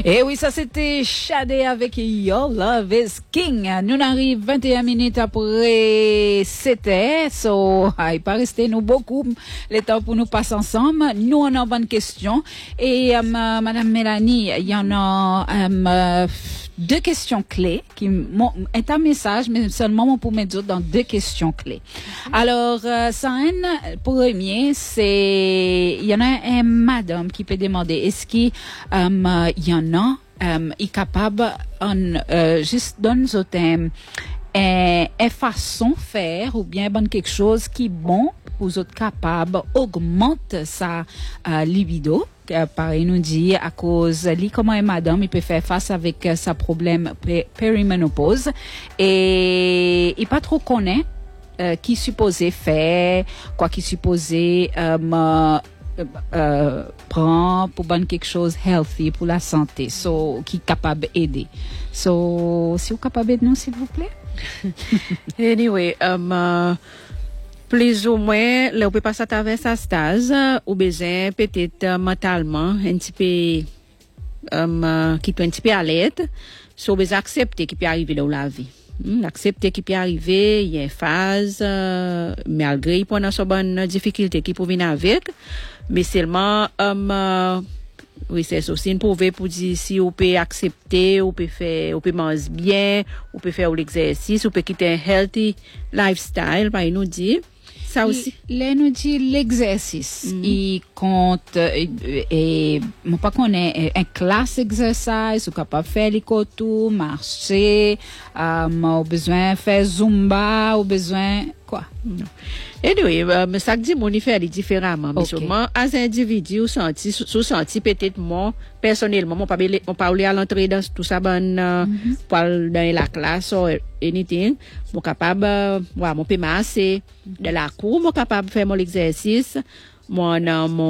Et oui, ça c'était Shadé avec Your Love is King. Nous arrivons 21 minutes après 7h. So, il pas rester nous beaucoup le temps pour nous passer ensemble. Nous, on a une bonne question. Et, Madame Mélanie, il y en a, deux questions clés qui est un message, mais seulement pour mettre dans deux questions clés. Alors, premier, c'est, il y en a un madame qui peut demander, est-ce qu'il y en a, est capable, juste donne façon faire ou bien bonne quelque chose qui bon pour autres capables augmente sa libido. Pareil nous dit à cause lui comment est madame il peut faire face avec sa problème périménopause et il pas trop connaît qui supposé faire quoi qui supposé prend pour bonne quelque chose healthy pour la santé so qui capable aider so si vous capable aider nous s'il vous plaît. Anyway plus ou moins là on peut passer à travers sa stage ou besoin peut-être mentalement un petit peu qui peut un petit peu à l'aide so besoin accepter qui peut arriver dans la vie accepter qui peut arriver il y a une phase malgré pendant so bonne difficulté qui peut venir avec mais seulement oui c'est aussi une prouver pour dire si on peut accepter on peut faire on peut manger bien on peut faire l'exercice on peut quitter un healthy lifestyle par nous dire ça aussi là nous dit l'exercice il compte et mon pas connaît un classe exercice ou capable faire les cours marcher au besoin faire zumba au besoin quoi anyway mais ça dit mon fait différemment mais seulement as individu ou senti peut-être moi personnellement mon pas aller à l'entrée dans tout ça bonne pour dans la classe ou anything mon capable mon peut masser de la cour mon capable faire mon exercice mon